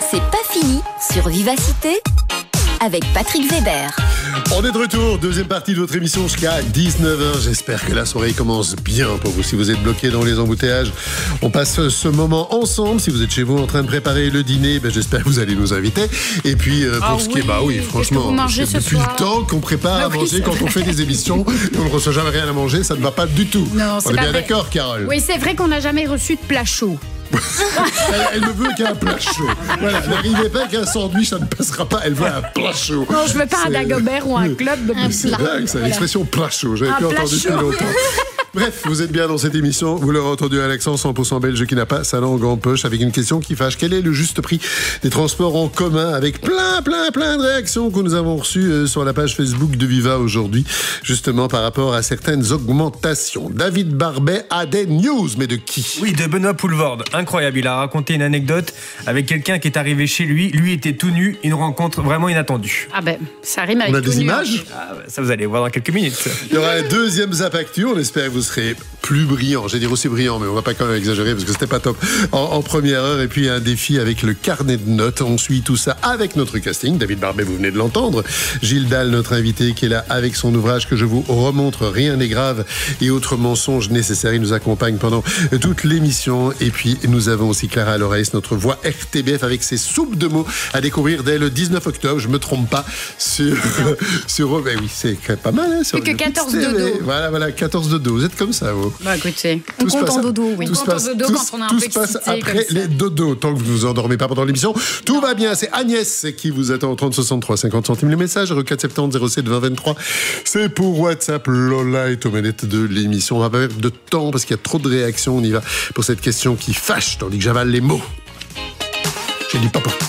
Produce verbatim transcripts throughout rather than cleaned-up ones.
C'est pas fini sur Vivacité avec Patrick Weber. On est de retour, deuxième partie de votre émission jusqu'à dix-neuf heures. J'espère que la soirée commence bien pour vous. Si vous êtes bloqué dans les embouteillages, on passe ce moment ensemble. Si vous êtes chez vous en train de préparer le dîner, ben j'espère que vous allez nous inviter. Et puis euh, pour ah ce oui. qui est, bah oui, franchement, ce depuis soir le temps qu'on prépare bah à oui, manger, quand on fait des émissions, et on ne reçoit jamais rien à manger, ça ne va pas du tout. Non, on est bien vrai. d'accord, Carole? Oui, c'est vrai qu'on n'a jamais reçu de plat chaud. elle, elle ne veut qu'un plat chaud. Voilà, n'arrivez pas qu'un sandwich, ça ne passera pas. Elle veut un plat chaud. Non, je veux pas un Dagobert ou un club de plat. C'est dingue, c'est l'expression plat chaud. J'avais Un plus plat entendu depuis chaud. longtemps. Bref, vous êtes bien dans cette émission. Vous l'aurez entendu, un accent cent pour cent belge qui n'a pas sa langue en poche, avec une question qui fâche. Quel est le juste prix des transports en commun? Avec plein, plein, plein de réactions que nous avons reçues sur la page Facebook de Viva aujourd'hui, justement par rapport à certaines augmentations. David Barbet a des news, mais de qui? Oui, de Benoît Poulvorde. Incroyable. Il a raconté une anecdote avec quelqu'un qui est arrivé chez lui. Lui était tout nu. Une rencontre vraiment inattendue. Ah ben, ça rime avec On a tout des nu. images? Ah, ça, vous allez voir dans quelques minutes. Il y aura un deuxième Zap Actu. On espère que vous serez plus brillant. J'ai dit aussi brillant, mais on va pas quand même exagérer parce que c'était pas top en, en première heure. Et puis un défi avec le carnet de notes. On suit tout ça avec notre casting. David Barbet, vous venez de l'entendre. Gilles Dalle, notre invité, qui est là avec son ouvrage que je vous remontre. Rien n'est grave et autres mensonges nécessaires. Il nous accompagne pendant toute l'émission. Et puis nous avons aussi Clara Loreis, notre voix R T B F avec ses soupes de mots à découvrir dès le dix-neuf octobre. Je me trompe pas sur sur. Ben oui, c'est pas mal. Hein, sur Plus que quatorze T V. dodo. Voilà, voilà, quatorze dodo. Vous êtes comme ça, vous. Bah écoutez, on Tout se compte passe- en dodo, oui. tout On se compte en passe- dodo tout quand se- on a un tout peu se passe excité après comme ça. les dodos, tant que vous vous endormez pas pendant l'émission. Tout va bien, c'est Agnès qui vous attend au trente soixante-trois, cinquante centimes les messages, zéro quatre soixante-dix zéro sept vingt vingt-trois. C'est pour WhatsApp. Lola est aux manettes de l'émission. On va pas perdre de temps parce qu'il y a trop de réactions. On y va pour cette question qui fâche, tandis que j'avale les mots. J'ai dit papa.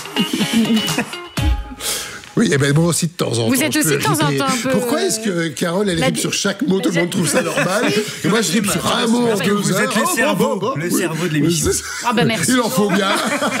Oui, et ben moi aussi de temps en temps. Vous êtes je aussi peux de temps en rire. temps un peu, Pourquoi euh, est-ce que Carole, elle la rime di- sur chaque mot, tout le monde trouve ça normal, et moi je rime sur un mot en deux Vous heures. êtes le Oh, cerveau, bon, bon, le oui. cerveau de l'émission. Ah ben merci. Il en faut bien.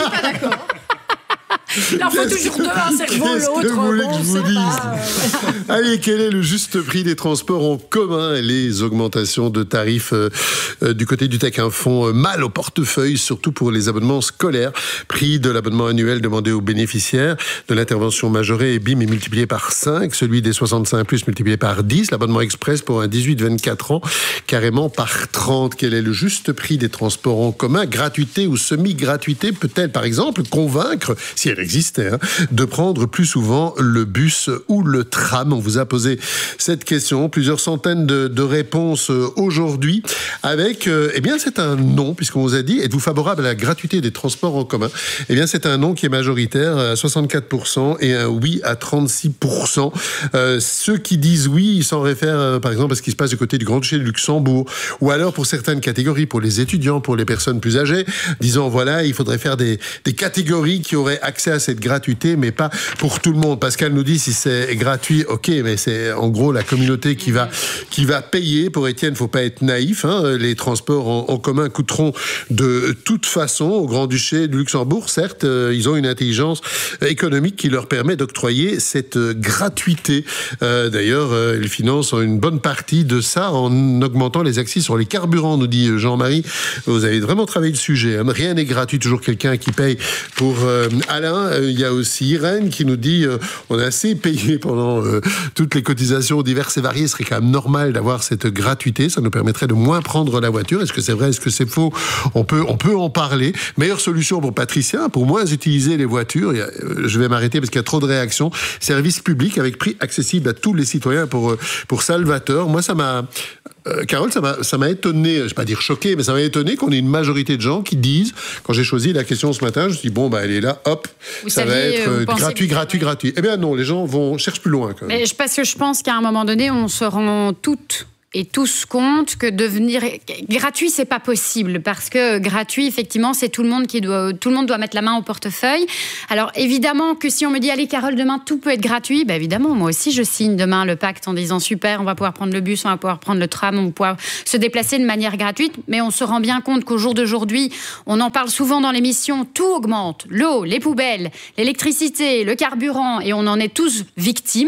Il en faut toujours deux, un cerveau, Qu'est-ce que l'autre. vous voulez bon, que je vous c'est dise? pas- Allez, quel est le juste prix des transports en commun et les augmentations de tarifs euh, euh, du côté du Tech font euh, mal au portefeuille, surtout pour les abonnements scolaires. Prix de l'abonnement annuel demandé aux bénéficiaires de l'intervention majorée et B I M est multiplié par cinq, celui des soixante-cinq plus multiplié par dix, l'abonnement express pour un dix-huit vingt-quatre ans carrément par trente. Quel est le juste prix des transports en commun? Gratuité ou semi-gratuité peut-elle, par exemple, convaincre, si elle existait, hein, de prendre plus souvent le bus ou le tram? On vous a posé cette question, plusieurs centaines de, de réponses euh, aujourd'hui, avec, euh, eh bien, c'est un non, puisqu'on vous a dit, êtes-vous favorable à la gratuité des transports en commun? Eh bien, c'est un non qui est majoritaire à soixante-quatre pour cent et un oui à trente-six pour cent. Euh, ceux qui disent oui, ils s'en réfèrent, euh, par exemple, à ce qui se passe du côté du Grand-Duché de Luxembourg, ou alors pour certaines catégories, pour les étudiants, pour les personnes plus âgées, disant, voilà, il faudrait faire des, des catégories qui auraient accès à cette gratuité, mais pas pour tout le monde. Pascal nous dit, si c'est gratuit, ok, mais c'est en gros la communauté qui va, qui va payer. Pour Étienne, faut pas être naïf, hein. Les transports en, en commun coûteront de toute façon au Grand-Duché de Luxembourg. Certes, euh, ils ont une intelligence économique qui leur permet d'octroyer cette euh, gratuité. Euh, d'ailleurs, euh, ils financent une bonne partie de ça en augmentant les accès sur les carburants, nous dit Jean-Marie. Vous avez vraiment travaillé le sujet, hein. Rien n'est gratuit, toujours quelqu'un qui paye. Pour euh, Alain, euh, il y a aussi Irène qui nous dit euh, on a assez payé pendant euh, toutes les cotisations diverses et variées. Ce serait quand même normal d'avoir cette gratuité. Ça nous permettrait de moins prendre la voiture. Est-ce que c'est vrai? Est-ce que c'est faux? On peut, on peut en parler. Meilleure solution pour Patricia, pour moins utiliser les voitures. Il y a, euh, je vais m'arrêter parce qu'il y a trop de réactions. Service public avec prix accessible à tous les citoyens pour, euh, pour Salvatore. Moi, ça m'a... Euh, Carole, ça m'a, ça m'a étonné, je ne vais pas dire choqué, mais ça m'a étonné qu'on ait une majorité de gens qui disent, quand j'ai choisi la question ce matin, je me suis dit, bon, bah, elle est là, hop, Vous ça saviez, va être vous euh, pensez gratuit, que- gratuit, gratuit. Eh bien non, les gens vont cherchent plus loin quand même. Mais je- parce que je pense qu'à un moment donné, on se rend toutes et tous compte que devenir gratuit, c'est pas possible, parce que gratuit, effectivement, c'est tout le monde qui doit, tout le monde doit mettre la main au portefeuille. Alors évidemment que si on me dit allez Carole, demain tout peut être gratuit, ben évidemment moi aussi je signe demain le pacte en disant super, on va pouvoir prendre le bus, on va pouvoir prendre le tram, on va pouvoir se déplacer de manière gratuite. Mais on se rend bien compte qu'au jour d'aujourd'hui, on en parle souvent dans l'émission, tout augmente, l'eau, les poubelles, l'électricité, le carburant, et on en est tous victimes.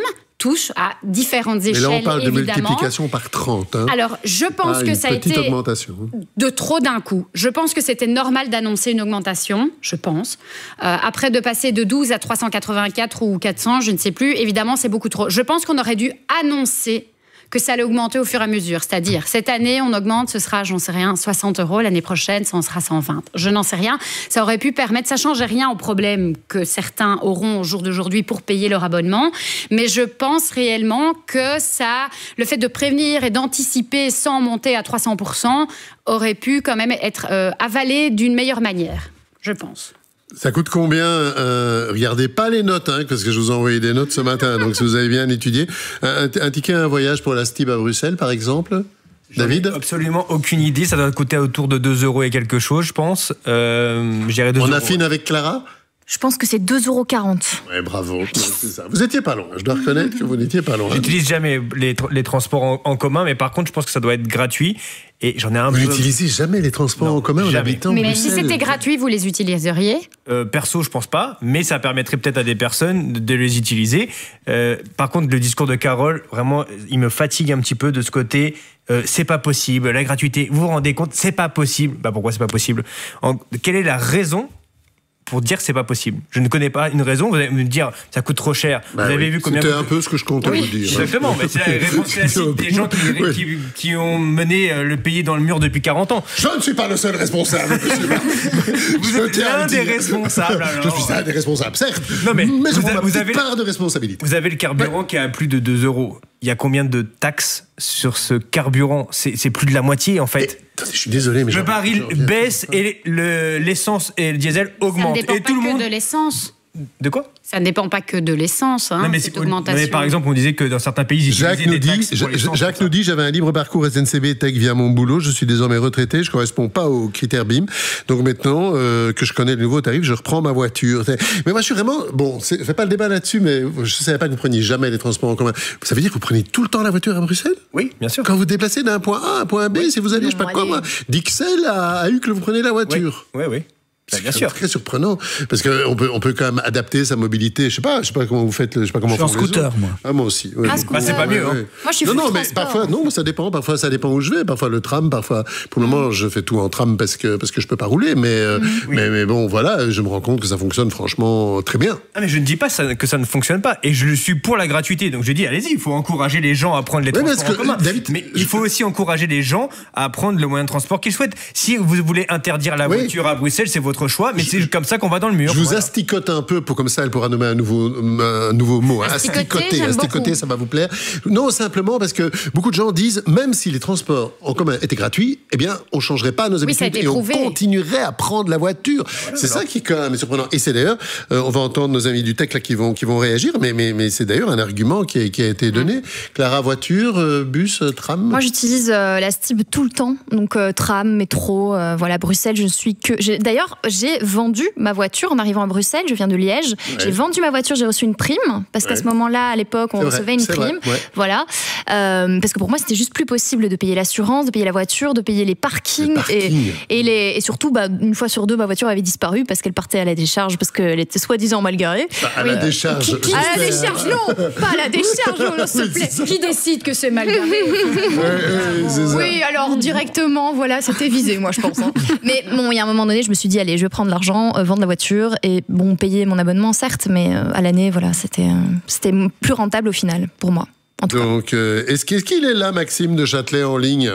tous, à différentes échelles, évidemment. Mais là, on parle évidemment. de multiplication par trente. Hein. Alors, je pense ah, que ça a été augmentation. de trop d'un coup. Je pense que c'était normal d'annoncer une augmentation, je pense. Euh, après, de passer de douze à trois cent quatre-vingt-quatre ou quatre cents, je ne sais plus, évidemment, c'est beaucoup trop. Je pense qu'on aurait dû annoncer que ça allait augmenter au fur et à mesure. C'est-à-dire, cette année, on augmente, ce sera, j'en sais rien, soixante euros. L'année prochaine, ça en sera cent vingt. Je n'en sais rien. Ça aurait pu permettre, ça ne change rien au problème que certains auront au jour d'aujourd'hui pour payer leur abonnement. Mais je pense réellement que ça, le fait de prévenir et d'anticiper sans monter à trois cents pour cent aurait pu quand même être euh, avalé d'une meilleure manière, je pense. Ça coûte combien euh, Regardez pas les notes, hein, parce que je vous ai envoyé des notes ce matin, donc si vous avez bien étudié. Un, un ticket, un voyage pour la S T I B à Bruxelles, par exemple, David ? Absolument aucune idée, ça doit coûter autour de deux euros et quelque chose, je pense. Euh, je dirais deux On euros. affine avec Clara ? Je pense que c'est deux euros quarante. Ouais, bravo, c'est ça. Vous étiez pas loin, je dois reconnaître que vous n'étiez pas loin. J'utilise jamais les, tra- les transports en, en commun, mais par contre, je pense que ça doit être gratuit. Et j'en ai un Vous peu... n'utilisez jamais les transports Non, en commun en jamais. habitant Mais Bruxelles. si c'était gratuit, vous les utiliseriez ? Euh, perso, je pense pas, mais ça permettrait peut-être à des personnes de, de les utiliser. Euh, par contre, le discours de Carole, vraiment, il me fatigue un petit peu de ce côté. Euh, c'est pas possible, la gratuité. Vous vous rendez compte, c'est pas possible. Bah pourquoi c'est pas possible ? En, Quelle est la raison pour dire que c'est pas possible? Je ne connais pas une raison. Vous allez me dire, ça coûte trop cher. Bah vous avez oui, vu combien c'était coûte... un peu ce que je comptais oui, vous dire. Exactement, mais c'est la réponse classique des gens qui, Oui. qui, qui ont mené le pays dans le mur depuis quarante ans. Je ne suis pas le seul responsable, monsieur Marc. Vous Je êtes tiens à l'un le des dire. responsables, alors. Je suis un des responsables, certes. Non, mais mais je vous prends a- ma vous petite avez- part de responsabilité. Vous avez le carburant qui est à plus de deux euros. Il y a combien de taxes sur ce carburant? C'est c'est plus de la moitié, en fait. Et, attendez, je suis désolé, mais Le j'en- baril j'en reviens. baisse et le- l'essence et le diesel Ça ne augmentent. dépend Et pas tout le que monde. de l'essence. De quoi? Ça ne dépend pas que de l'essence, hein, Non, mais cette c'est- augmentation. mais par exemple, on disait que dans certains pays, ils Jacques utilisaient nous des dit, taxes pour Ja- l'essence, Jacques tout nous dit, j'avais un libre parcours S N C B Tech via mon boulot, je suis désormais retraité, je ne correspond pas aux critères B I M. Donc maintenant euh, que je connais le nouveau tarif, je reprends ma voiture. Mais moi, je suis vraiment, bon, c'est- je fais pas le débat là-dessus, mais je ne savais pas que vous preniez jamais les transports en commun. Ça veut dire que vous prenez tout le temps la voiture à Bruxelles? Oui, bien sûr. Quand vous déplacez d'un point A à un point B, si vous allez, je sais pas bon, quoi, allez. moi, d'Ixelles à, à Uccle, vous prenez la voiture. Oui, oui. Bah, bien C'est sûr. très surprenant parce qu'on peut, on peut quand même adapter sa mobilité. Je sais pas, je sais pas comment vous faites, le- je sais pas comment Je suis en font les scooter, autres. moi. Ah, moi aussi. ouais. Ah, Donc, scooter. Bah, c'est pas mieux, hein. Moi, je suis Non, full non, mais transport. parfois, non, ça dépend. Parfois, ça dépend où je vais. Parfois, le tram, parfois. Pour le moment, je fais tout en tram parce que parce que je peux pas rouler. Mais euh, mais, mais bon, voilà, je me rends compte que ça fonctionne franchement très bien. Ah, mais je ne dis pas ça- que ça ne fonctionne pas. Et je suis pour la gratuité. Donc je dis, allez-y, il faut encourager les gens à prendre les Oui, transports parce en que, commun. David, mais il faut aussi encourager les gens à prendre le moyen de transport qu'ils souhaitent. Si vous voulez interdire la Oui. voiture à Bruxelles, c'est votre choix. Mais c'est comme ça qu'on va dans le mur. Je vous Voilà. asticote un peu pour comme ça, elle pourra nommer un nouveau, un nouveau mot. hein. Asticoter, Asticoter, j'aime asticoter, beaucoup. ça va vous plaire. Non, simplement parce que beaucoup de gens disent, même si les transports en commun étaient gratuits, eh bien, on changerait pas nos Oui, ça a habitudes été et prouvé. on continuerait à prendre la voiture. c'est ça qui est quand même surprenant. Et c'est d'ailleurs, euh, on va entendre nos amis du tech là qui vont qui vont réagir, mais mais mais c'est d'ailleurs un argument qui a, qui a été donné. Clara, voiture, euh, bus, euh, tram. Moi, j'utilise euh, la S T I B tout le temps, donc euh, tram, métro, euh, voilà, Bruxelles, je ne suis que... j'ai- D'ailleurs, j'ai vendu ma voiture en arrivant à Bruxelles, je viens de Liège, j'ai vendu ma voiture, j'ai reçu une prime, parce qu'à Ouais. ce moment-là, à l'époque, on C'est vrai, recevait une c'est vrai, prime, ouais. voilà, Euh, parce que pour moi, c'était juste plus possible de payer l'assurance, de payer la voiture, de payer les parkings, Les parkings. Et, et, les, et surtout, bah, une fois sur deux, ma voiture avait disparu parce qu'elle partait à la décharge, parce qu'elle était soi-disant mal garée. Bah, à la décharge. À la j'espère. décharge, non, pas à la décharge, non, s'il te Oui, plaît. c'est ça. Qui décide que c'est mal garé? Ouais, ouais, c'est ça. Oui, alors directement, voilà, c'était visé, moi, je pense. hein. Mais bon, il y a un moment donné, je me suis dit, allez, je vais prendre l'argent, euh, vendre la voiture et bon, payer mon abonnement, certes, mais euh, à l'année, voilà, c'était euh, c'était plus rentable au final, pour moi. En tout cas. Donc, euh, est-ce qu'il est-ce qu'il est là, Maxime de Châtelet, en ligne?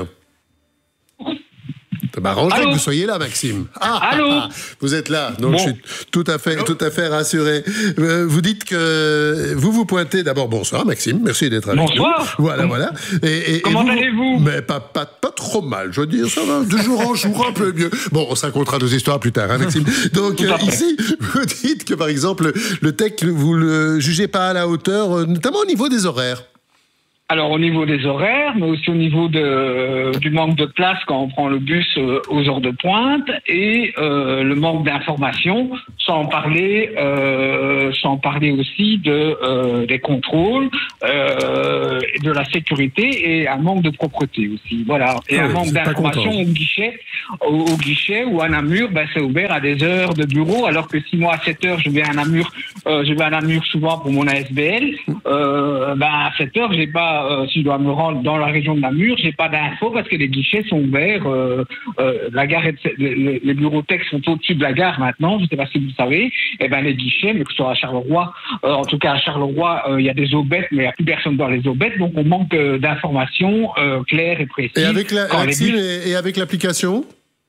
Ça m'arrangerait Allô que vous soyez là, Maxime. Ah, Allô ah, ah, vous êtes là, donc Bon. je suis tout à fait, tout à fait rassuré. Euh, vous dites que vous vous pointez d'abord. Bonsoir, Maxime. Merci d'être avec Bonsoir. nous. Voilà, voilà. Et, et- et Comment vous- allez-vous Mais pas, pas, pas trop mal, je veux dire. Ça va de jour en jour un peu mieux. Bon, on se racontera nos histoires plus tard, hein, Maxime. Donc Tout à euh, fait. ici, vous dites que par exemple le tech, vous le jugez pas à la hauteur, euh, notamment au niveau des horaires. Alors au niveau des horaires, mais aussi au niveau de, du manque de place quand on prend le bus euh, aux heures de pointe et euh, le manque d'information, sans parler, euh, sans parler aussi de euh, des contrôles, euh, et de la sécurité et un manque de propreté aussi. Voilà, et Ah un oui, manque vous êtes pas d'information content. au guichet, au, au guichet ou à Namur, ben c'est ouvert à des heures de bureau, alors que si moi à sept heures je vais à Namur euh, je vais à Namur souvent pour mon A S B L, euh, ben à sept heures, j'ai pas, euh, si je dois me rendre dans la région de Namur, j'ai pas d'infos parce que les guichets sont ouverts. Euh, euh, la gare, est, les, les bureaux tech sont au-dessus de la gare maintenant. Je sais pas si vous le savez. Et ben les guichets, mais que ce soit à Charleroi, euh, en tout cas à Charleroi, il euh, y a des aubettes, mais il y a plus personne dans les aubettes, donc on manque euh, d'informations euh, claires et précises. Et avec la, Maxime, bus... et, et avec l'application?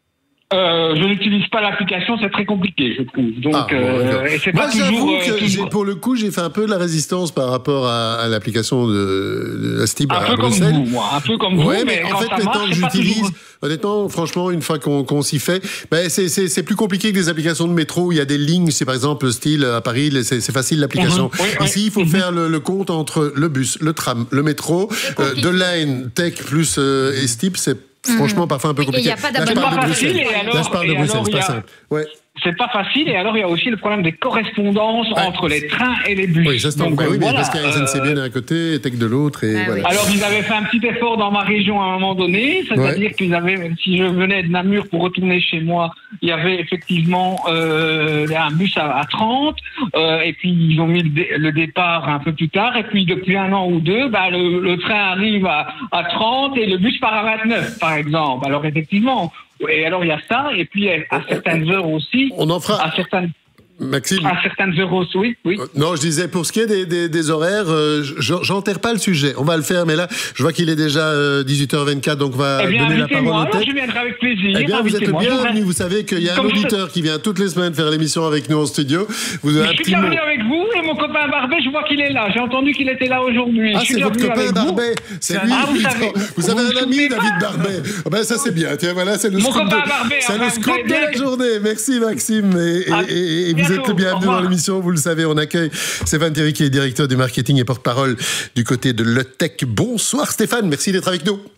Euh, je n'utilise pas l'application, c'est très compliqué, je trouve. Donc, ah, bon, euh, et c'est Moi, pas j'avoue toujours, que euh, toujours... pour le coup, j'ai fait un peu de la résistance par rapport à, à l'application de, de la Stib à Bruxelles. Un peu comme vous, moi, un peu comme ouais, vous, mais, mais en quand fait, ça maintenant marche, que j'utilise, toujours... honnêtement, franchement, une fois qu'on, qu'on s'y fait, ben c'est, c'est, c'est plus compliqué que des applications de métro où il y a des lignes. C'est par exemple style à Paris, c'est, c'est facile l'application. Mm-hmm. Oui, Ici, oui. il faut mm-hmm. faire le, le compte entre le bus, le tram, le métro, euh, de Line, Tech plus euh, et Stib, c'est franchement, mmh. parfois un peu compliqué. Et il n'y a pas Là, je parle de Bruxelles. Alors, Là, je parle de Bruxelles, c'est pas simple. Ouais. C'est pas facile, et alors il y a aussi le problème des correspondances ouais. entre les trains et les bus. Oui, ça c'est Donc, euh, oui, voilà, parce qu'il y a S N C B d'un côté et Tech de l'autre. Et ah, voilà. oui. Alors ils avaient fait un petit effort dans ma région à un moment donné, c'est-à-dire ouais. qu'ils avaient, si je venais de Namur pour retourner chez moi, il y avait effectivement euh, un bus à, à trente, euh, et puis ils ont mis le, dé, le départ un peu plus tard, et puis depuis un an ou deux, bah, le, le train arrive à, à trente et le bus part à vingt-neuf, par exemple. Alors effectivement... Et alors il y a ça, et puis à certaines heures aussi. On en fera. À certaines, Maxime. À certaines heures aussi, oui. oui. Euh, non, je disais, pour ce qui est des, des, des horaires, euh, j'enterre pas le sujet. On va le faire, mais là, je vois qu'il est déjà euh, dix-huit heures vingt-quatre, donc on va eh bien, donner la parole au tech. Je viendrai avec plaisir. Eh bien, vous êtes le bienvenu. Vous savez qu'il y a un auditeur qui vient toutes les semaines faire l'émission avec nous en studio. Vous avez un je suis bien venu avec vous, et mon copain Barbet, je vois qu'il est là. J'ai entendu qu'il était là aujourd'hui. Ah, c'est votre copain Barbet. C'est lui. Ah, vous, savez, vous avez un ami, David Barbet. Ah ben, ça, c'est bien. Tiens, voilà, c'est le mon scoop copain de, Barbet. c'est le scoop de la journée. Merci, Maxime. Et, ah, et, et vous êtes le bienvenu dans l'émission. Vous le savez, on accueille Stéphane Thierry, qui est directeur du marketing et porte-parole du côté de Le Tech. Bonsoir, Stéphane. Merci d'être avec nous.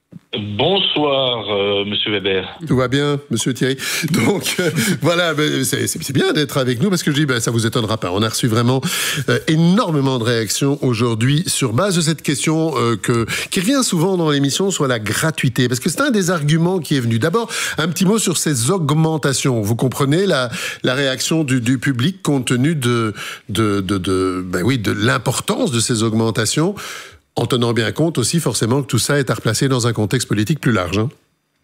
Bonsoir, euh, Monsieur Weber. Tout va bien, Monsieur Thierry. Donc, euh, voilà, ben, c'est, c'est bien d'être avec nous parce que je dis, ben, ça vous étonnera pas. On a reçu vraiment euh, énormément de réactions aujourd'hui sur base de cette question euh, que, qui revient souvent dans l'émission, soit la gratuité. Parce que c'est un des arguments qui est venu. D'abord, un petit mot sur ces augmentations. Vous comprenez la, la réaction du, du public compte tenu de, de, de, de, ben oui, de l'importance de ces augmentations, en tenant bien compte aussi forcément que tout ça est à replacer dans un contexte politique plus large. Hein.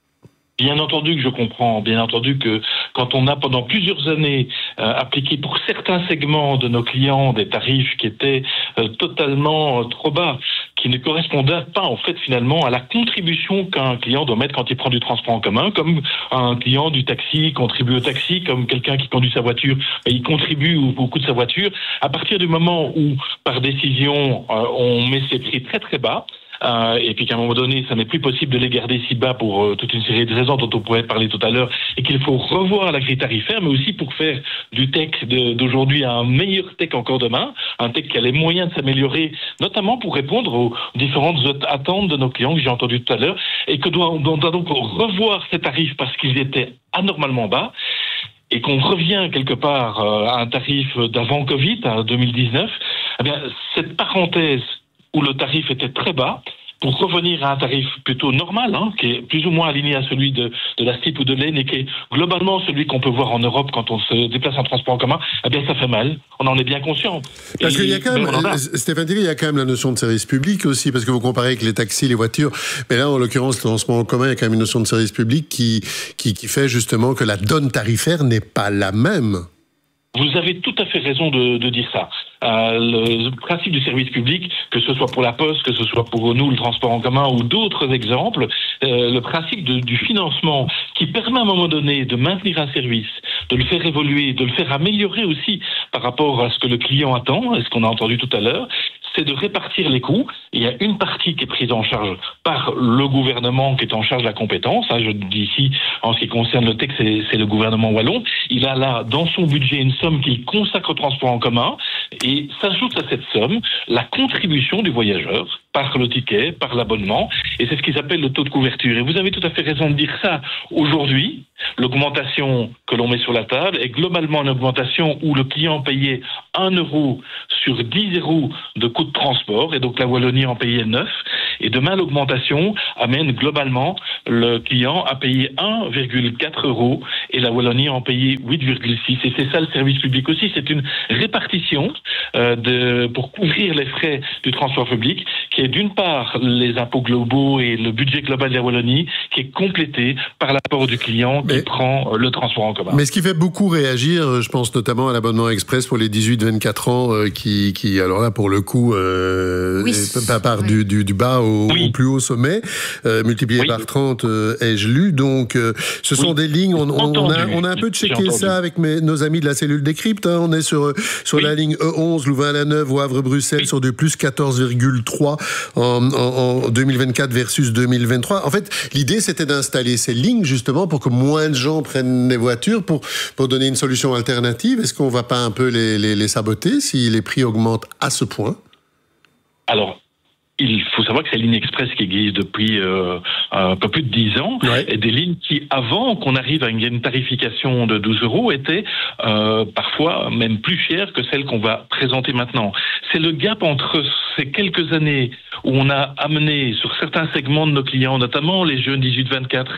Bien entendu que je comprends, bien entendu que quand on a pendant plusieurs années euh, appliqué pour certains segments de nos clients des tarifs qui étaient euh, totalement euh, trop bas, qui ne correspondaient pas en fait finalement à la contribution qu'un client doit mettre quand il prend du transport en commun, comme un client du taxi contribue au taxi, comme quelqu'un qui conduit sa voiture, il contribue au, au coût de sa voiture. À partir du moment où, par décision, euh, on met ces prix très très bas, Euh, et puis qu'à un moment donné, ça n'est plus possible de les garder si bas pour euh, toute une série de raisons dont on pourrait parler tout à l'heure, et qu'il faut revoir la grille tarifaire, mais aussi pour faire du tech de, d'aujourd'hui un meilleur tech encore demain, un tech qui a les moyens de s'améliorer, notamment pour répondre aux différentes attentes de nos clients que j'ai entendu tout à l'heure, et que doit, on doit donc revoir ces tarifs parce qu'ils étaient anormalement bas, et qu'on revient quelque part euh, à un tarif d'avant Covid, à deux mille dix-neuf, eh bien, cette parenthèse où le tarif était très bas, pour revenir à un tarif plutôt normal, hein, qui est plus ou moins aligné à celui de, de la Stib ou de l'E N, et qui est globalement celui qu'on peut voir en Europe quand on se déplace en transport en commun, eh bien ça fait mal, on en est bien conscient. Parce et qu'il y a quand même, a... Stéphane Thierry, il y a quand même la notion de service public aussi, parce que vous comparez avec les taxis, les voitures, mais là en l'occurrence le transport en commun, il y a quand même une notion de service public qui, qui, qui fait justement que la donne tarifaire n'est pas la même. Vous avez tout à fait raison de, de dire ça. Euh, le principe du service public, que ce soit pour la Poste, que ce soit pour nous, le transport en commun ou d'autres exemples, euh, le principe de, du financement qui permet à un moment donné de maintenir un service, de le faire évoluer, de le faire améliorer aussi par rapport à ce que le client attend, et ce qu'on a entendu tout à l'heure, c'est de répartir les coûts. Il y a une partie qui est prise en charge par le gouvernement qui est en charge de la compétence. Hein, je dis ici, en ce qui concerne le texte, c'est, c'est le gouvernement wallon. Il a là, dans son budget, une somme qu'il consacre au transport en commun. Et s'ajoute à cette somme la contribution du voyageur par le ticket, par l'abonnement. Et c'est ce qu'ils appellent le taux de couverture. Et vous avez tout à fait raison de dire ça. Aujourd'hui, l'augmentation que l'on met sur la table est globalement une augmentation où le client payait un euro sur dix euros de coût de transport, et donc la Wallonie en payait neuf. Et demain, l'augmentation amène globalement le client à payer un virgule quatre euros et la Wallonie en payer huit virgule six. Et c'est ça le service public aussi. C'est une répartition euh, de, pour couvrir les frais du transport public qui est d'une part les impôts globaux et le budget global de la Wallonie qui est complété par l'apport du client qui mais, prend le transport en commun. Mais ce qui fait beaucoup réagir, je pense notamment à l'abonnement express pour les dix-huit vingt-quatre ans euh, qui, qui, alors là, pour le coup, euh, oui. est, part oui. du, du, du bas au, oui. au plus haut sommet, euh, multiplié oui. par trente, euh, ai-je lu. Donc, euh, ce sont oui. des lignes, on, on, on, a, on a un peu checké ça avec mes, nos amis de la cellule Décrypte. Hein. On est sur, sur oui. la ligne E onze, Louvain-la-Neuve, Wavre-Bruxelles, oui. sur du plus quatorze virgule trois en, en, en deux mille vingt-quatre versus deux mille vingt-trois. En fait, l'idée, c'était d'installer ces lignes, justement, pour que moins de gens prennent les voitures, pour, pour donner une solution alternative. Est-ce qu'on ne va pas un peu les, les, les saboter si les prix augmentent à ce point? Alors, il faut savoir que c'est Ligne Express qui existe depuis euh, un peu plus de dix ans, ouais. et des lignes qui, avant qu'on arrive à une tarification de douze euros, étaient euh, parfois même plus chères que celles qu'on va présenter maintenant. C'est le gap entre ces quelques années où on a amené sur certains segments de nos clients, notamment les jeunes dix-huit vingt-quatre,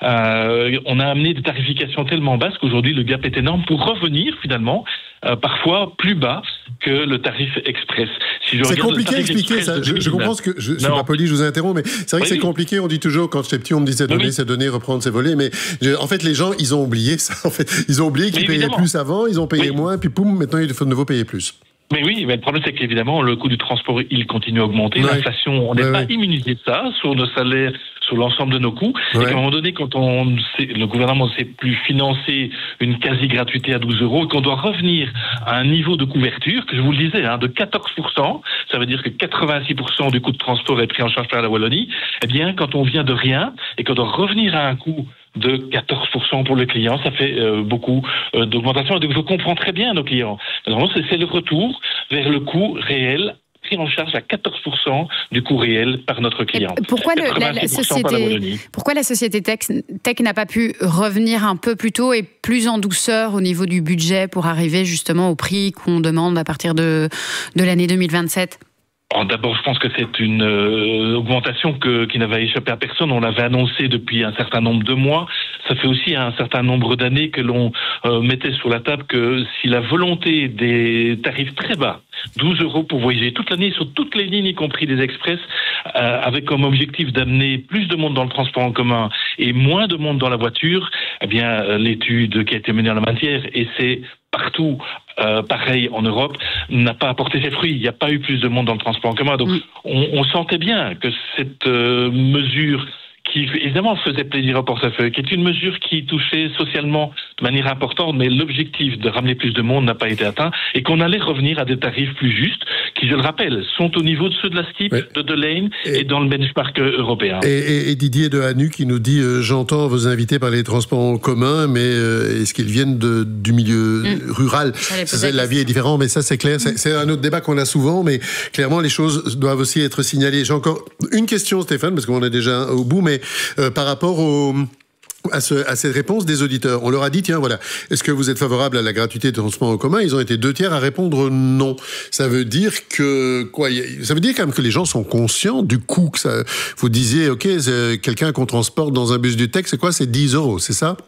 euh, on a amené des tarifications tellement basses qu'aujourd'hui le gap est énorme pour revenir finalement euh, parfois plus bas que le tarif express. Si je c'est compliqué à expliquer ça. Je, je comprends ce que je, je suis pas poli, je vous interromps, mais c'est vrai oui, que c'est oui. compliqué. On dit toujours quand j'étais petit, on me disait donner, oui. c'est donner, reprendre, c'est voler. Mais je, en fait, les gens, ils ont oublié ça. En fait, ils ont oublié qu'ils payaient plus avant, ils ont payé oui. moins, puis poum, maintenant il faut de nouveau payer plus. Mais oui, mais le problème c'est qu'évidemment le coût du transport il continue à augmenter. Ouais. L'inflation, on n'est ouais, pas ouais. immunisé de ça sur nos salaires, sur l'ensemble de nos coûts. Ouais. Et qu'à un moment donné, quand on sait, le gouvernement ne sait plus financer une quasi-gratuité à douze euros et qu'on doit revenir à un niveau de couverture, que je vous le disais, hein, de quatorze pour cent, ça veut dire que quatre-vingt-six pour cent du coût de transport est pris en charge par la Wallonie, eh bien, quand on vient de rien et qu'on doit revenir à un coût de quatorze pour cent pour le client, ça fait euh, beaucoup euh, d'augmentation. Donc je comprends très bien nos clients. C'est, c'est le retour vers le coût réel pris en charge à quatorze pour cent du coût réel par notre client. Et pourquoi, le, la, la société, la pourquoi la société Tech, Tech n'a pas pu revenir un peu plus tôt et plus en douceur au niveau du budget pour arriver justement au prix qu'on demande à partir de, de l'année deux mille vingt-sept ? Alors d'abord, je pense que c'est une euh, augmentation que, qui n'avait échappé à personne. On l'avait annoncé depuis un certain nombre de mois. Ça fait aussi un certain nombre d'années que l'on euh, mettait sur la table que si la volonté des tarifs très bas, douze euros pour voyager toute l'année sur toutes les lignes, y compris les express, euh, avec comme objectif d'amener plus de monde dans le transport en commun et moins de monde dans la voiture, eh bien euh, l'étude qui a été menée en la matière, et c'est partout euh, pareil en Europe, n'a pas apporté ses fruits. Il n'y a pas eu plus de monde dans le transport en commun. Donc oui. on, on sentait bien que cette euh, mesure qui évidemment faisait plaisir au portefeuille, qui est une mesure qui touchait socialement de manière importante, mais l'objectif de ramener plus de monde n'a pas été atteint, et qu'on allait revenir à des tarifs plus justes, qui, je le rappelle, sont au niveau de ceux de la S T I P, oui. de Delane et, et dans le benchmark européen. Et, et, et Didier de Hanu qui nous dit euh, « J'entends vos invités par les transports en commun, mais euh, est-ce qu'ils viennent de, du milieu mmh. rural ?» La vie est différente, mais ça c'est clair. Mmh. C'est, c'est un autre débat qu'on a souvent, mais clairement les choses doivent aussi être signalées. J'ai encore une question, Stéphane, parce qu'on est déjà au bout, mais Euh, par rapport au, à, ce, à cette réponse des auditeurs. On leur a dit, tiens, voilà, est-ce que vous êtes favorable à la gratuité des transports en commun? Ils ont été deux tiers à répondre non. Ça veut dire que, quoi, ça veut dire quand même que les gens sont conscients du coût que ça... Vous disiez, OK, c'est quelqu'un qu'on transporte dans un bus du Tech, c'est quoi? C'est dix euros, c'est ça?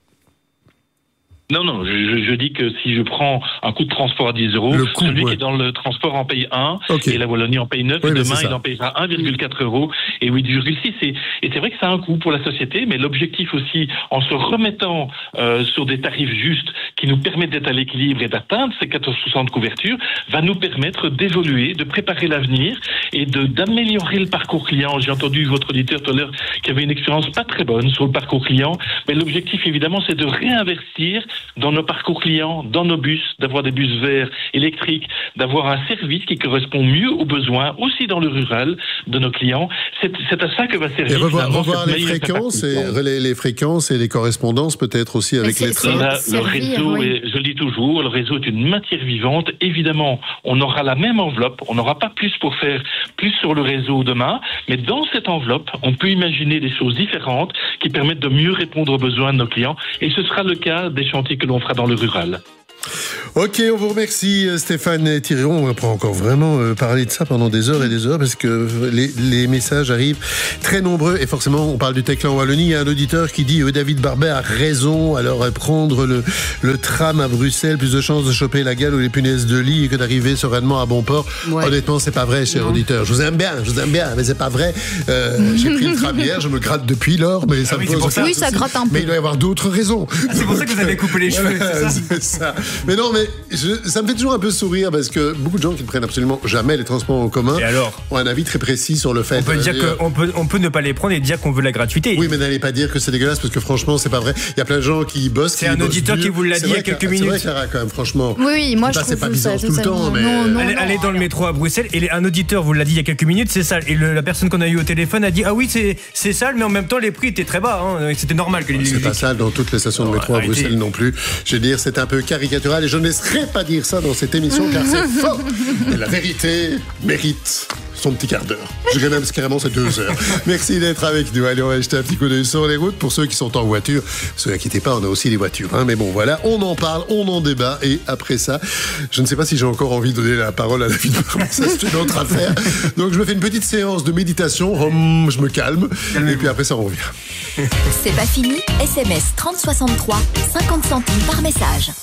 Non, non, je, je dis que si je prends un coût de transport à dix euros, coût, celui ouais. qui est dans le transport en paye un, okay. et la Wallonie en paye neuf, oui, et demain il en payera un virgule quatre euros et huit virgule six. Et, et c'est vrai que ça a un coût pour la société, mais l'objectif aussi, en se remettant euh, sur des tarifs justes qui nous permettent d'être à l'équilibre et d'atteindre ces quatorze pour cent de couverture, va nous permettre d'évoluer, de préparer l'avenir et de, d'améliorer le parcours client. J'ai entendu votre auditeur tout à l'heure qui avait une expérience pas très bonne sur le parcours client, mais l'objectif évidemment c'est de réinvestir dans nos parcours clients, dans nos bus, d'avoir des bus verts, électriques, d'avoir un service qui correspond mieux aux besoins, aussi dans le rural, de nos clients. C'est, c'est à ça que va servir... Et revoir, revoir les fréquences, et les, les fréquences et les correspondances peut-être aussi avec les trains. Là, le réseau, oui. est, je le dis toujours, le réseau est une matière vivante. Évidemment, on aura la même enveloppe, on n'aura pas plus pour faire plus sur le réseau demain, mais dans cette enveloppe, on peut imaginer des choses différentes qui permettent de mieux répondre aux besoins de nos clients, et ce sera le cas des chantiers que l'on fera dans le rural. Ok, on vous remercie Stéphane Thirion. On pourra encore vraiment euh, parler de ça pendant des heures et des heures parce que les, les messages arrivent très nombreux et forcément on parle du Tech en Wallonie. Il y a un auditeur qui dit euh, David Barbet a raison. Alors euh, prendre le, le tram à Bruxelles, plus de chances de choper la gale ou les punaises de lit et que d'arriver sereinement à bon port. Ouais. Honnêtement, c'est pas vrai, cher non. auditeur. Je vous aime bien, je vous aime bien, mais c'est pas vrai. Euh, j'ai pris le tram hier, je me gratte depuis lors, mais ça ah me oui, pose ça. Oui, ça gratte un peu. Mais il doit y avoir d'autres raisons. Ah, c'est pour ça que vous avez coupé les cheveux, ouais, c'est ça, c'est ça. Mais non, mais je, ça me fait toujours un peu sourire parce que beaucoup de gens qui ne prennent absolument jamais les transports en commun et alors ont un avis très précis sur le fait. On peut dire euh, qu'on peut, on peut ne pas les prendre et dire qu'on veut la gratuité. Oui, mais n'allez pas dire que c'est dégueulasse parce que franchement, c'est pas vrai. Il y a plein de gens qui bossent. C'est un auditeur qui vous l'a dit il y a quelques minutes. C'est vrai, Clara, quand même, franchement. Oui, oui, moi je trouve c'est pas bizarre ça, tout le temps, mais non, non, allez, non, allez dans le métro à Bruxelles et un auditeur vous l'a dit il y a quelques minutes, c'est sale. Et le, la personne qu'on a eu au téléphone a dit ah oui, c'est, c'est sale, mais en même temps les prix étaient très bas. Hein, c'était normal que les. C'est pas sale dans toutes les stations de métro à Bruxelles non plus. Je veux dire, c'est un peu caricatural et je ne laisserai pas dire ça dans cette émission car c'est faux. Et la vérité mérite son petit quart d'heure. Je dirais même carrément c'est deux heures. Merci d'être avec nous. Allez, on va jeter un petit coup d'œil sur les routes pour ceux qui sont en voiture. Ne vous inquiétez pas, on a aussi des voitures. Hein. Mais bon, voilà, on en parle, on en débat. Et après ça, je ne sais pas si j'ai encore envie de donner la parole à David Barbet. Ça, c'est une autre affaire. Donc, je me fais une petite séance de méditation. Hum, je me calme. Et puis après ça, on revient. C'est pas fini. S M S trente soixante-trois, cinquante centimes par message.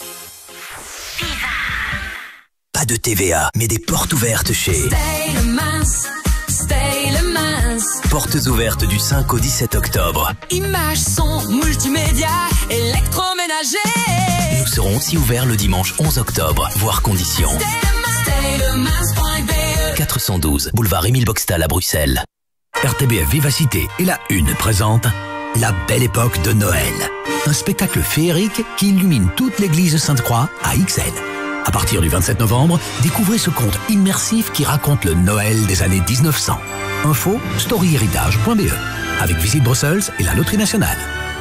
Pas de T V A, mais des portes ouvertes chez Stay le mince, stay le mince. Portes ouvertes du cinq au dix-sept octobre. Images, son, multimédia, électroménager. Nous serons aussi ouverts le dimanche onze octobre, voire conditions. Stay le mince point b e. quatre cent douze, boulevard Émile Boxtal à Bruxelles. R T B F Vivacité et la Une présente La Belle Époque de Noël. Un spectacle féerique qui illumine toute l'église Sainte-Croix à X L. À partir du vingt-sept novembre, découvrez ce conte immersif qui raconte le Noël des années dix-neuf cents. Info, storyhéritage point b e. Avec Visite Bruxelles et la Loterie Nationale.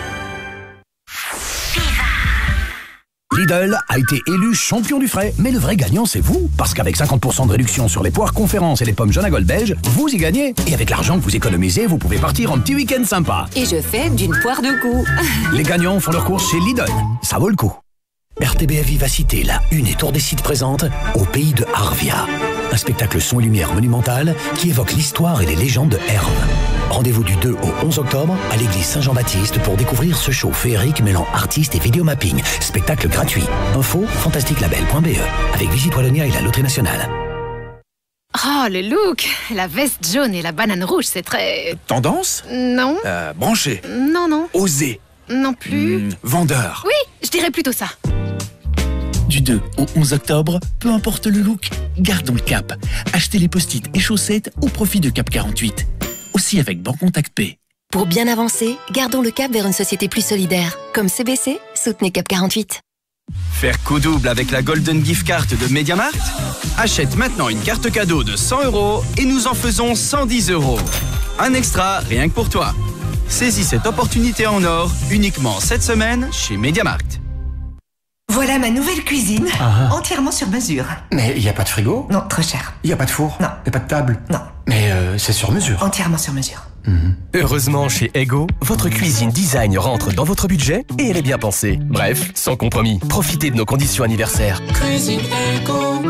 Lidl a été élu champion du frais, mais le vrai gagnant c'est vous, parce qu'avec cinquante pour cent de réduction sur les poires conférences et les pommes Jonagol belges, vous y gagnez. Et avec l'argent que vous économisez, vous pouvez partir en petit week-end sympa. Et je fais d'une poire deux coups. Les gagnants font leur course chez Lidl, ça vaut le coup. R T B F Vivacité, la Une et Tour des Sites présente Au pays de Arvia. Un spectacle son et lumière monumental qui évoque l'histoire et les légendes de Herve. Rendez-vous du deux au onze octobre à l'église Saint-Jean-Baptiste pour découvrir ce show féerique mêlant artistes et vidéomapping. Spectacle gratuit. Info, fantastique label point b e. Avec Visite Wallonia et la Loterie Nationale. Oh, le look! La veste jaune et la banane rouge, c'est très... Tendance? Non. Euh, branché? Non, non. Osé? Non plus. Mmh, vendeur? Oui, je dirais plutôt ça. Du deux au onze octobre, peu importe le look, gardons le cap. Achetez les post-it et chaussettes au profit de Cap quarante-huit. Aussi avec Bancontact Pay. Pour bien avancer, gardons le cap vers une société plus solidaire. Comme C B C, soutenez Cap quarante-huit. Faire coup double avec la Golden Gift Card de MediaMarkt? Achète maintenant une carte cadeau de cent euros et nous en faisons cent dix euros. Un extra rien que pour toi. Saisis cette opportunité en or uniquement cette semaine chez MediaMarkt. Voilà ma nouvelle cuisine, Ah. entièrement sur mesure. Mais il n'y a pas de frigo? Non, trop cher. Il n'y a pas de four? Non. Il n'y a pas de table? Non. Mais euh, c'est sur mesure. Entièrement sur mesure. Heureusement, chez Ego, votre cuisine design rentre dans votre budget et elle est bien pensée. Bref, sans compromis. Profitez de nos conditions anniversaires. Cuisine Ego.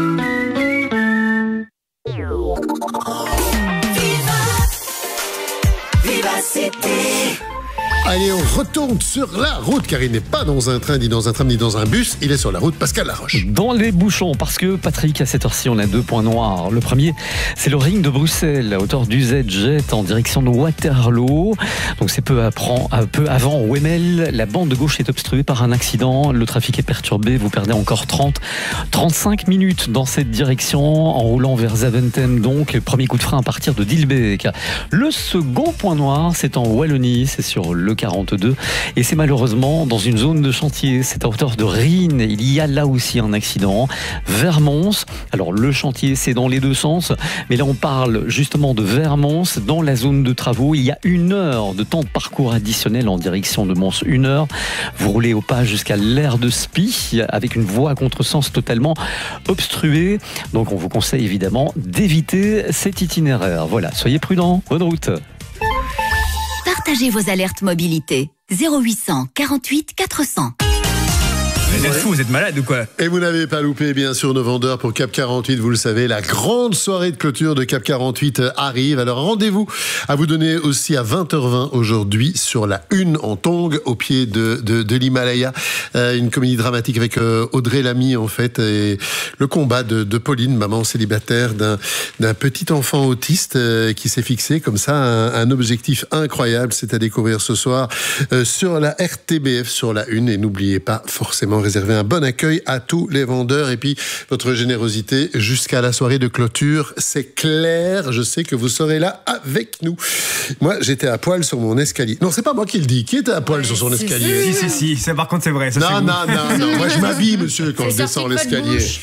Vivacité. Allez, on retourne sur la route, car il n'est pas dans un train, ni dans un tram, ni dans un bus. Il est sur la route. Pascal Laroche. Dans les bouchons, parce que, Patrick, à cette heure-ci, on a deux points noirs. Le premier, c'est le ring de Bruxelles, à hauteur d'U Z Jet, en direction de Waterloo. Donc, c'est peu, apprend, peu avant Wemmel. La bande de gauche est obstruée par un accident. Le trafic est perturbé. Vous perdez encore trente, trente-cinq minutes dans cette direction, en roulant vers Zaventem. Donc, premier coup de frein à partir de Dilbeek. Le second point noir, c'est en Wallonie. C'est sur le quarante-deux et c'est malheureusement dans une zone de chantier, c'est à hauteur de Rhine. Il y a là aussi un accident vers Mons. Alors le chantier c'est dans les deux sens, mais là on parle justement de vers Mons, dans la zone de travaux. Il y a une heure de temps de parcours additionnel en direction de Mons, une heure. Vous roulez au pas jusqu'à l'aire de Spie avec une voie à contresens totalement obstruée, donc on vous conseille évidemment d'éviter cet itinéraire. Voilà, soyez prudents, bonne route. Partagez vos alertes mobilité. zéro huit cents quarante-huit quatre cents. Vous êtes fous, vous êtes malades ou quoi? Et vous n'avez pas loupé, bien sûr, nos vendeurs pour Cap quarante-huit, vous le savez, la grande soirée de clôture de Cap quarante-huit arrive. Alors rendez-vous à vous donner aussi à vingt heures vingt aujourd'hui sur la une en Tongue, au pied de, de, de l'Himalaya. Euh, une comédie dramatique avec euh, Audrey Lamy, en fait, et le combat de, de Pauline, maman célibataire d'un, d'un petit enfant autiste euh, qui s'est fixé comme ça un, un objectif incroyable. C'est à découvrir ce soir euh, sur la R T B F, sur la une. Et n'oubliez pas, forcément, réserver un bon accueil à tous les vendeurs. Et puis, votre générosité jusqu'à la soirée de clôture, c'est clair. Je sais que vous serez là avec nous. Moi, j'étais à poil sur mon escalier. Non, c'est pas moi qui le dis. Qui était à poil sur son escalier? Si, si, si. Ça, par contre, c'est vrai. Ça, non, c'est non, non, non. Moi, je m'habille, monsieur, quand C'est je descends sorti pas de l'escalier.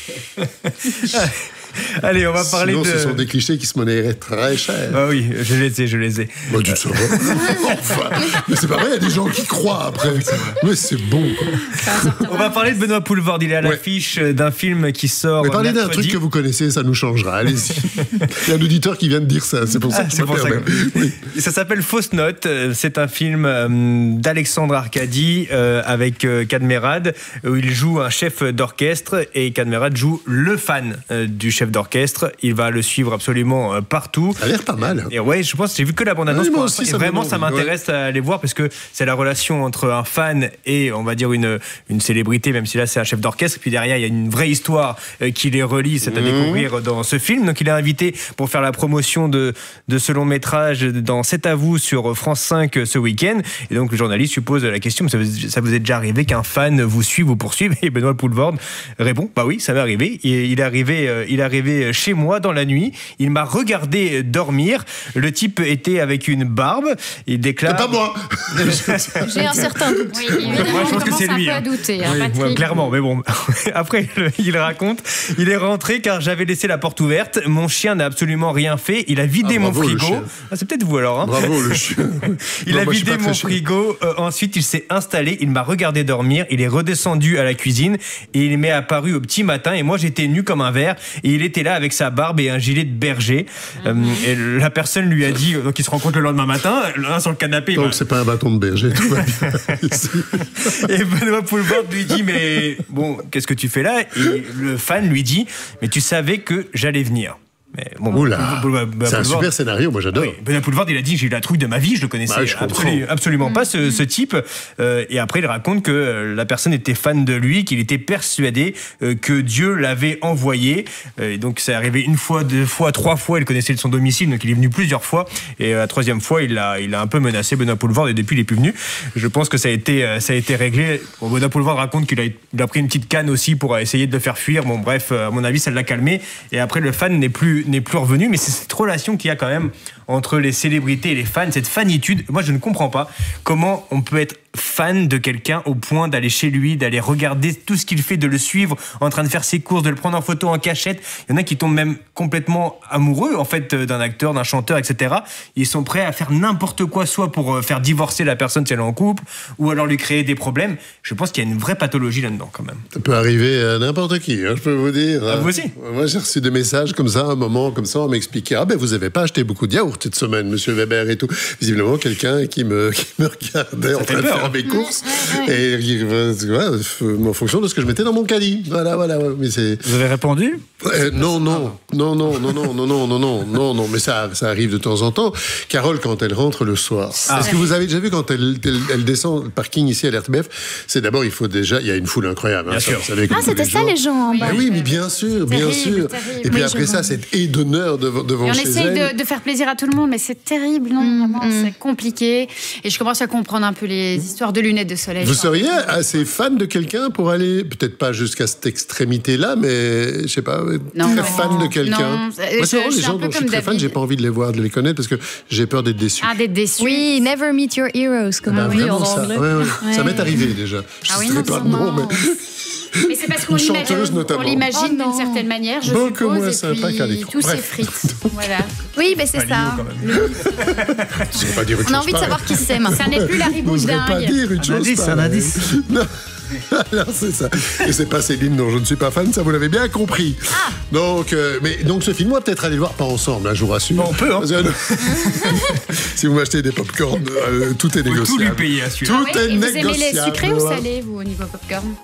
Allez, on va parler Sinon, de... ce sont des clichés qui se monnaieraient très cher. Ah oui, je les ai, je les ai. Bah, tu te sauras. Enfin, mais c'est pas vrai, il y a des gens qui croient après. Mais c'est bon, quoi. On va parler de Benoît Poelvoorde. Il est à l'affiche d'un film qui sort. Mais parlez d'un mercredi. truc que vous connaissez, ça nous changera. Allez-y. Il y a un auditeur qui vient de dire ça. C'est pour ça Ah, que c'est je me pour ça permets. que- Oui. Et ça s'appelle Fausse Note. C'est un film euh, d'Alexandre Arcadi euh, avec euh, Cadmerade, où il joue un chef d'orchestre et Cadmerade joue le fan euh, du chef d'orchestre. Il va le suivre absolument euh, partout. Ça a l'air pas mal. Et ouais, je pense, j'ai vu que la bande-annonce Oui, moi pour aussi, l'instant, et ça me vraiment donne ça envie, m'intéresse à aller voir parce que c'est la relation entre un fan et on va dire une, une célébrité, même si là c'est un chef d'orchestre. Puis derrière il y a une vraie histoire euh, qui les relie, c'est à Mmh. découvrir dans ce film. Donc il est invité pour faire la promotion de, de ce long métrage dans C'est à vous sur France cinq ce week-end. Et donc le journaliste lui pose la question, ça vous, ça vous est déjà arrivé qu'un fan vous suive, vous poursuive? Et Benoît Poelvoorde répond, bah oui, ça m'est arrivé. Et il est arrivé, euh, il est arrivé chez moi dans la nuit. Il m'a regardé dormir. Le type était avec une barbe. Il déclare. C'est pas moi. J'ai un certain doute. Oui, évidemment, Moi, je pense on que commence c'est lui, un peu hein. à douter, hein, Oui, Patrick. ouais, clairement, mais bon. Après, le- il raconte, il est rentré car j'avais laissé la porte ouverte. Mon chien n'a absolument rien fait. Il a vidé Ah, mon bravo, le frigo. chien. Ah, c'est peut-être vous alors. Hein. Bravo, le chien. Il Non, a moi, je suis vidé pas très mon chien. frigo. Euh, ensuite, il s'est installé. Il m'a regardé dormir. Il est redescendu à la cuisine et il m'est apparu au petit matin. Et moi, j'étais nu comme un verre. Et il était là avec sa barbe et un gilet de berger. Euh, et la personne lui a dit. Donc, il se rencontre le lendemain matin, l'un sur le canapé. Donc, bah, c'est pas un bâton de berger, tout va bien. Ici. Et Benoît Poelvoorde lui dit mais bon, qu'est-ce que tu fais là? Et le fan lui dit mais tu savais que j'allais venir. Mais bon, Oula, Benoît- Benoît c'est un Poelvoorde- super scénario, moi j'adore. Oui, Benoît Poelvoorde, il a dit j'ai eu la trouille de ma vie, je le connaissais Bah, je comprends. absolu- absolument pas ce, ce type. Euh, et après il raconte que euh, la personne était fan de lui, qu'il était persuadé euh, que Dieu l'avait envoyé. Euh, et donc c'est arrivé une fois, deux fois, trois fois. Il connaissait son domicile, donc il est venu plusieurs fois. Et euh, la troisième fois, il a, il a un peu menacé Benoît Poelvoorde et depuis il est plus venu. Je pense que ça a été, euh, ça a été réglé. Bon, Benoît Poelvoorde raconte qu'il a, il a pris une petite canne aussi pour essayer de le faire fuir. Bon bref, euh, à mon avis ça l'a calmé. Et après le fan n'est plus, n'est plus revenu. Mais c'est cette relation qu'il y a quand même entre les célébrités et les fans, cette fanitude. Moi, je ne comprends pas comment on peut être fan de quelqu'un au point d'aller chez lui, d'aller regarder tout ce qu'il fait, de le suivre en train de faire ses courses, de le prendre en photo en cachette. Il y en a qui tombent même complètement amoureux en fait d'un acteur, d'un chanteur, et cetera. Ils sont prêts à faire n'importe quoi, soit pour faire divorcer la personne si elle est en couple, ou alors lui créer des problèmes. Je pense qu'il y a une vraie pathologie là-dedans quand même. Ça peut arriver à n'importe qui, hein, je peux vous dire. Ah, vous aussi? Moi, j'ai reçu des messages comme ça, à un moment, comme ça, on m'expliquait ah ben vous avez pas acheté beaucoup de yaourts cette semaine, Monsieur Weber et tout. Visiblement, quelqu'un qui me, qui me regardait en train de peur, faire hein. mes courses, et il- ouais, en fonction de ce que je mettais dans mon caddie. Voilà, voilà. ouais. Mais c'est. Vous avez répondu? Euh, non, non, non, non, non, non, non, non, non, non, non, non, mais ça, ça arrive de temps en temps. Carole, quand elle rentre le soir, Ah. est-ce que vous avez déjà vu quand elle, elle, elle descend le parking ici à l'R T B F, c'est d'abord, il faut déjà, il y a une foule incroyable. Bien ça, sûr. vous savez, comme Ah, tous c'était les ça jours. les gens en bas. Ah oui, mais bien sûr, bien Terrible, sûr. terrible. Et puis Oui, après je ça, vois. cette haie d'honneur devant, devant Et on chez essaye elle. de, de faire plaisir à tout le monde, mais c'est terrible, non Vraiment, c'est compliqué. Et je commence à comprendre un peu les histoires de lunettes de soleil. Vous seriez assez fan de quelqu'un pour aller, peut-être pas jusqu'à cette extrémité-là, mais je sais pas, Non, très non, fan de quelqu'un. non. Moi, Je- c'est vraiment je les suis un gens peu dont je suis comme très fan, David. j'ai pas envie de les voir, de les connaître parce que j'ai peur d'être déçu. Ah, d'être déçu. Oui, never meet your heroes, comme Bah, on dit en vraiment ça. anglais. Ouais, ouais. Ça Ouais. m'est arrivé déjà. Je Ah oui, ne non, pas de non. nom, mais Mais c'est parce qu'on Une l'imagine, chanteuse, notamment. on l'imagine Oh, non. d'une certaine manière, je Beaucoup suppose, moins et sympa puis qu'à l'écran. tout Bref. s'effrite. Voilà. Oui, mais c'est Pas ça. Lio, quand même. je ne vais pas dire autre On a chose envie de savoir pareil. qui c'est maintenant. Ça n'est plus la ribouche N'oserais pas dingue. dire une chose indice, un pareille. indice. Non. Alors c'est ça. Et c'est pas Céline dont je ne suis pas fan, ça vous l'avez bien compris. Ah. Donc, euh, mais donc ce film, on va peut-être aller le voir pas ensemble, hein, je vous rassure. Bon, on peut, hein. Parce que, si vous m'achetez des pop-corn, euh, tout est Faut négociable. tout lui payer à celui-là. Tout Ah oui, est et vous aimez les négociable. sucrés ou salés, vous, au niveau popcorn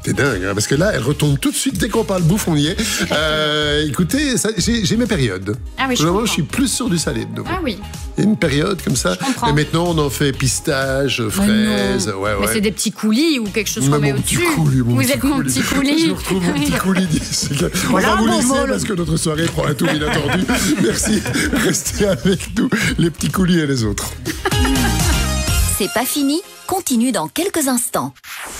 C'est dingue, hein, parce que là, elle retombe tout de suite dès qu'on parle bouffe, on y est. Euh, écoutez, ça, j'ai, j'ai mes périodes. Ah oui, je Vraiment, comprends. je suis plus sûr du salé de nouveau. Ah oui. Il y a une période comme ça. comprends. Mais maintenant, on en fait pistache, fraises. Ouais, ouais. Mais c'est des petits coulis ou quelque chose qu'on Mais met mon petit au-dessus. coulis, mon Vous petit êtes mon coulis. petit coulis. Je retrouve mon petit coulis d'ici. On Voilà, va vous bon laisser vol. parce que notre soirée prend un tour inattendu. Merci. Restez avec nous, les petits coulis et les autres. C'est pas fini, continue dans quelques instants.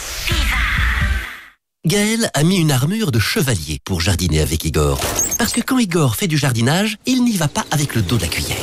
Gaël a mis une armure de chevalier pour jardiner avec Igor. Parce que quand Igor fait du jardinage, il n'y va pas avec le dos de la cuillère.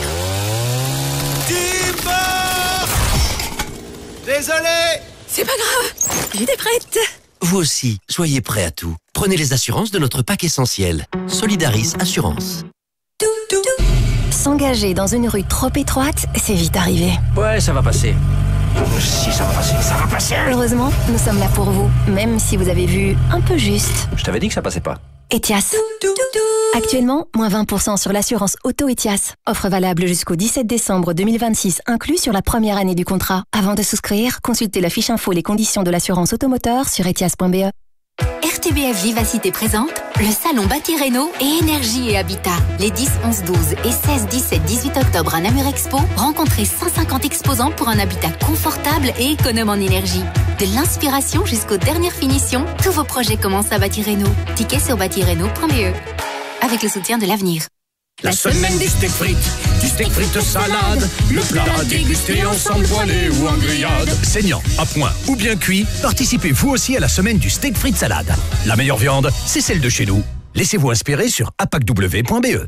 Désolé! C'est pas grave, j'étais prête. Vous aussi, soyez prêts à tout. Prenez les assurances de notre pack essentiel. Solidaris Assurance. S'engager dans une rue trop étroite, c'est vite arrivé. Ouais, ça va passer. Si, ça va passer, ça va passer. Heureusement, nous sommes là pour vous, même si vous avez vu un peu juste. Je t'avais dit que ça passait pas. Etias. Actuellement, moins vingt pour cent sur l'assurance auto Etias. Offre valable jusqu'au dix-sept décembre deux mille vingt-six, inclus sur la première année du contrat. Avant de souscrire, consultez la fiche info les conditions de l'assurance automoteur sur etias point b e. R T B F Vivacité présente le salon Bâti Réno et Énergie et Habitat. Les dix, onze, douze et seize, dix-sept, dix-huit octobre à Namur Expo, rencontrez cent cinquante exposants pour un habitat confortable et économe en énergie. De l'inspiration jusqu'aux dernières finitions, tous vos projets commencent à Bâti Réno. Tickets sur bâti réno point b e. Avec le soutien de l'avenir. La semaine des steaks frites, du steak frites salade, le plat à déguster ensemble poêlé ou en grillade. Saignant, à point ou bien cuit, participez vous aussi à la semaine du steak frites salade. La meilleure viande, c'est celle de chez nous. Laissez-vous inspirer sur a p a c w point b e.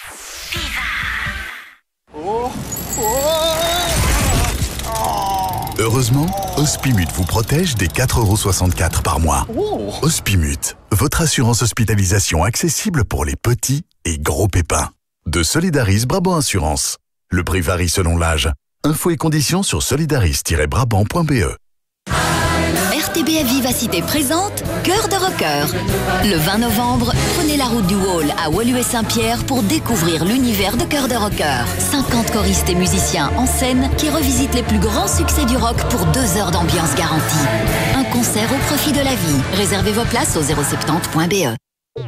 Heureusement, Hospimut vous protège des quatre euros soixante-quatre par mois. Hospimut, votre assurance hospitalisation accessible pour les petits et gros pépins. De Solidaris Brabant Assurance. Le prix varie selon l'âge. Infos et conditions sur solidaris tiret brabant point b e. R T B F Vivacité présente Cœur de Rocker. Le vingt novembre, prenez la route du Wall à Woluwe-Saint-Pierre pour découvrir l'univers de Cœur de Rocker. cinquante choristes et musiciens en scène qui revisitent les plus grands succès du rock pour deux heures d'ambiance garantie. Un concert au profit de la vie. Réservez vos places au zéro soixante-dix point b e.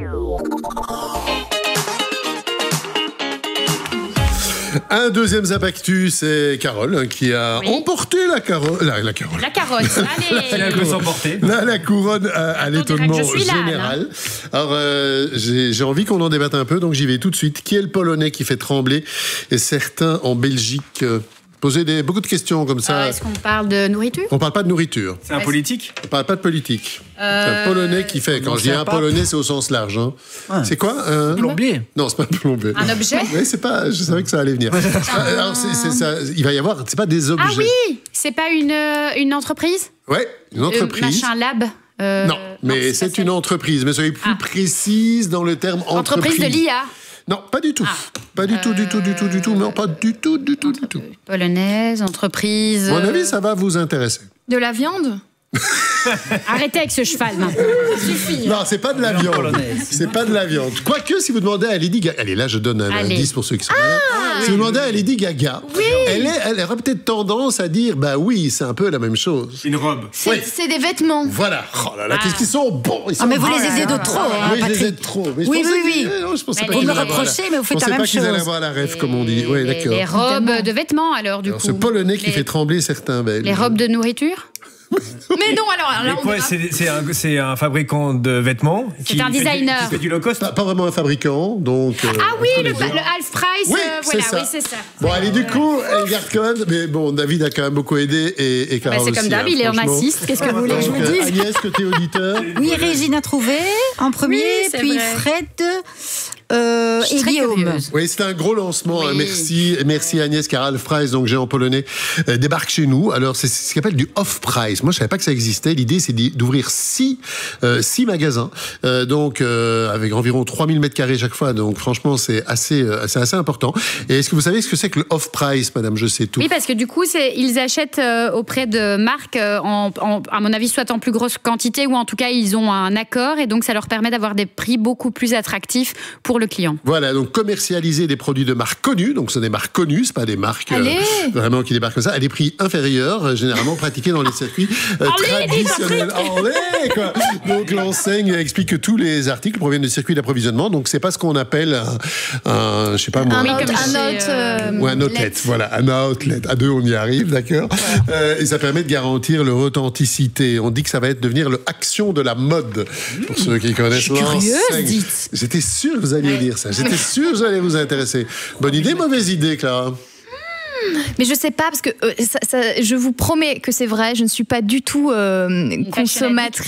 Un deuxième Zapactu, c'est Carole hein, qui a oui. emporté la Carole. La, la Carole. La carotte, allez. Elle peut s'emporter. La, la couronne à, à l'étonnement général. Là, Alors, euh, j'ai, j'ai envie qu'on en débatte un peu, donc j'y vais tout de suite. Qui est le Polonais qui fait trembler et certains en Belgique euh, poser des, beaucoup de questions comme ça. Euh, est-ce qu'on parle de nourriture? On parle pas de nourriture. C'est un politique? On parle pas de politique. Euh... C'est un Polonais qui fait. Quand je dis un Polonais, c'est au sens large. Hein. Ouais. C'est quoi un plombier? Non, c'est pas un plombier. Un objet? Oui, c'est pas. Je savais que ça allait venir. Alors, c'est, c'est ça. Il va y avoir. C'est pas des objets. Ah oui, c'est pas une une entreprise? Ouais, une entreprise. Euh, machin lab. Euh... Non, mais non, c'est, c'est une entreprise. Mais soyez plus ah. précise dans le terme entreprise. Entreprise de l'I A. Non, pas du tout. Ah. Pas du euh... tout, du tout, du tout, du tout. Non, pas du tout, du tout, du tout. Polonaise, entreprise. À mon avis, ça va vous intéresser. De la viande? Arrêtez avec ce cheval, maintenant. Ça suffit. Non, c'est pas de la viande. Polonaise. C'est pas de la viande. Quoique, si vous demandez à Lady Gaga... Allez, là, je donne un Allez. indice pour ceux qui sont ah, là. Si vous demandez à Lady Gaga, oui. elle, est, elle aurait peut-être tendance à dire, bah oui, c'est un peu la même chose. Une robe. C'est, oui. c'est des vêtements. Voilà. Oh là là, ah. qu'est-ce qu'ils sont bons. Ils sont ah, mais vous bons. les aidez de trop, hein, Oui, Patrick. je les aide trop. Mais oui, oui, oui. Que... Non, je pensais mais pas vous me reprochez, mais vous faites la même chose. Je pensais pas qu'ils allaient avoir la rêve, comme on dit. Oui, d'accord. Les robes de vêtements, alors, du alors, coup. Ce Polonais qui les... fait trembler certains Belges. Les robes de nourriture? Mais non, alors, alors mais quoi, c'est, c'est, un, c'est un fabricant de vêtements. C'est qui, un designer. Qui fait du low cost. Pas, pas vraiment un fabricant, donc. Euh, ah oui, le, le half price. Oui, euh, c'est voilà, ça. oui, c'est ça. Bon, allez, du coup, elle garde quand même. Mais bon, David a quand même beaucoup aidé et, et Carole bah, c'est comme d'hab, hein, il est en assiste. Qu'est-ce que vous voulez que je vous dise? Agnès, côté auditeur. Oui, Régine a trouvé en premier, oui, puis vrai. Fred. Euh, et Guillaume. Oui, c'est un gros lancement. Oui. Hein. Merci, merci Agnès, car Half Price, donc géant polonais, euh, débarque chez nous. Alors, c'est ce qu'on appelle du off price. Moi, je savais pas que ça existait. L'idée, c'est d'ouvrir six, euh, six magasins, euh, donc euh, avec environ trois mille mètres carrés chaque fois. Donc, franchement, c'est assez, euh, c'est assez important. Et est-ce que vous savez ce que c'est que le off price, Madame? Je sais tout. Oui, parce que du coup, c'est, ils achètent euh, auprès de marques, euh, en, en, à mon avis, soit en plus grosse quantité, ou en tout cas, ils ont un accord, et donc ça leur permet d'avoir des prix beaucoup plus attractifs pour le client. Voilà, donc commercialiser des produits de marques connues, donc ce sont des marques connues, c'est pas des marques euh, vraiment qui débarquent comme ça, à des prix inférieurs, euh, généralement pratiqués dans les circuits euh, traditionnels. Allez, quoi. Donc l'enseigne explique que tous les articles proviennent de circuits d'approvisionnement, donc c'est pas ce qu'on appelle un, un je sais pas moi, un, un, out, un, out, euh, ou un outlet. Voilà, un outlet. À deux, on y arrive, d'accord. Ouais. Euh, et ça permet de garantir leur authenticité. On dit que ça va être devenir le Action de la mode pour ceux qui connaissent l'enseigne. J'étais sûr que vous alliez dire ça. J'étais sûr que ça allait vous intéresser. Bonne idée, mauvaise idée, Clara? Mais je sais pas, parce que euh, ça, ça, je vous promets que c'est vrai, je ne suis pas du tout euh, consommatrice.